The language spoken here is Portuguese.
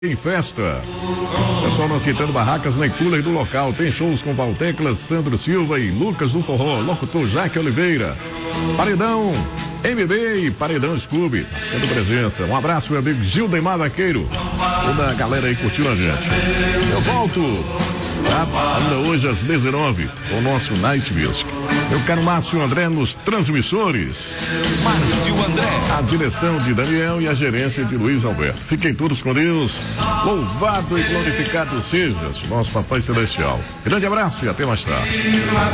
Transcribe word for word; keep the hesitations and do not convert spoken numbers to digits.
Em festa. Pessoal não aceitando barracas nem cooler do local. Tem shows com Valteclas, Sandro Silva e Lucas do Forró, locutor Jaque Oliveira. Paredão, M B e Paredão Clube, tendo presença. Um abraço, meu amigo Gildemar Vaqueiro. Toda a galera aí curtindo a gente. Eu volto tá? ainda hoje às dezenove com o nosso Night Music. Eu quero Márcio André nos transmissores. Márcio André. A direção de Daniel e a gerência de Luiz Alberto. Fiquem todos com Deus. Louvado e glorificado seja nosso Papai Celestial. Grande abraço e até mais tarde.